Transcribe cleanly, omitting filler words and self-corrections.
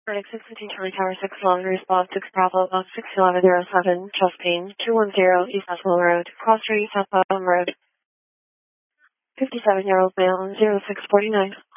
Verdict 615 Charlie Tower 6 long response 6 Bravo Box 61107 Chesapeake 210 East Oswell Road Cross Street South Bottom Road 57-year-old male 0649